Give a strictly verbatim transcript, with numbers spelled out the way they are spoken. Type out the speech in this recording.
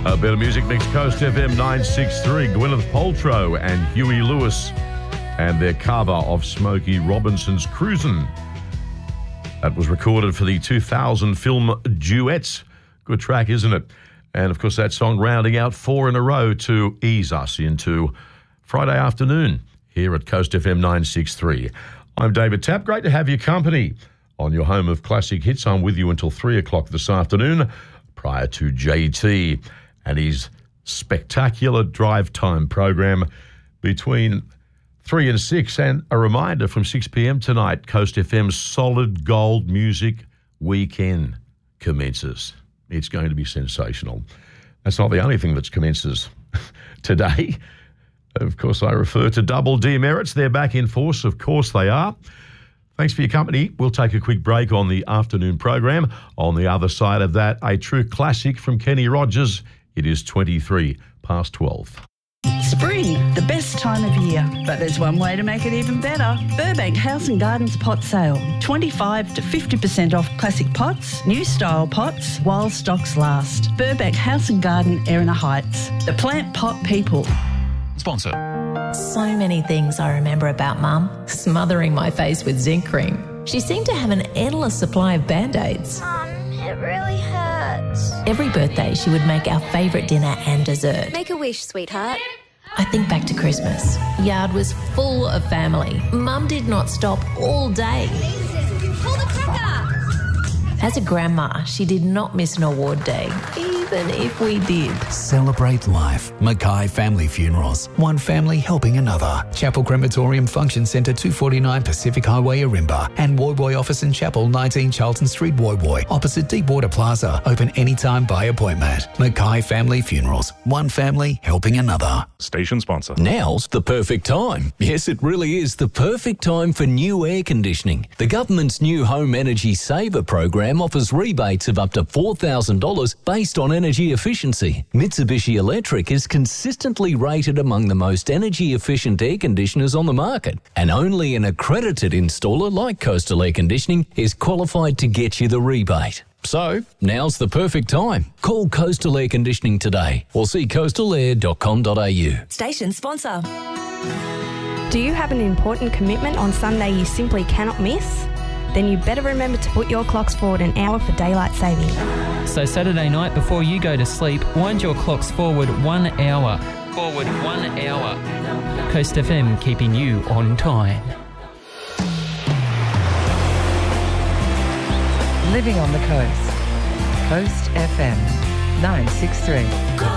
A bit of music next, Coast F M nine sixty-three. Gwyneth Paltrow and Huey Lewis and their cover of Smokey Robinson's Cruisin'. That was recorded for the two thousand film Duets. Good track, isn't it? And, of course, that song rounding out four in a row to ease us into Friday afternoon here at Coast F M nine sixty-three. I'm David Tapp. Great to have your company on your home of classic hits. I'm with you until three o'clock this afternoon prior to J T and his spectacular drive time program between three and six. And a reminder, from six p.m. tonight, Coast F M's Solid Gold Music Weekend commences. It's going to be sensational. That's not the only thing that commences today. Of course, I refer to Double Demerits. They're back in force. Of course they are. Thanks for your company. We'll take a quick break on the afternoon program. On the other side of that, a true classic from Kenny Rogers. It is twenty-three past twelve. Spring, the best time of year, but there's one way to make it even better. Burbank House and Gardens pot sale. twenty-five to fifty percent off classic pots, new style pots, while stocks last. Burbank House and Garden, Erina Heights. The plant pot people. Sponsor. So many things I remember about Mum. Smothering my face with zinc cream. She seemed to have an endless supply of Band-Aids. Mum, it really hurts. Every birthday she would make our favourite dinner and dessert. Make a wish, sweetheart. I think back to Christmas. Yard was full of family. Mum did not stop all day. Pull the cracker! As a grandma, she did not miss an award day, even if we did. Celebrate life. Mackay Family Funerals. One family helping another. Chapel Crematorium Function Centre, two forty-nine Pacific Highway, Arimba. And Woy Woy Office and Chapel, nineteen Charlton Street, Woy Woy. Opposite Deepwater Plaza. Open anytime by appointment. Mackay Family Funerals. One family helping another. Station sponsor. Now's the perfect time. Yes, it really is the perfect time for new air conditioning. The government's new Home Energy Saver program offers rebates of up to four thousand dollars based on energy efficiency. Mitsubishi Electric is consistently rated among the most energy efficient air conditioners on the market, and only an accredited installer like Coastal Air Conditioning is qualified to get you the rebate. So, now's the perfect time. Call Coastal Air Conditioning today or see coastal air dot com dot a u. Station sponsor. Do you have an important commitment on Sunday you simply cannot miss? Then you better remember to put your clocks forward an hour for daylight saving. So Saturday night before you go to sleep, wind your clocks forward one hour. Forward one hour. Coast F M, keeping you on time. Living on the coast. Coast F M nine sixty-three.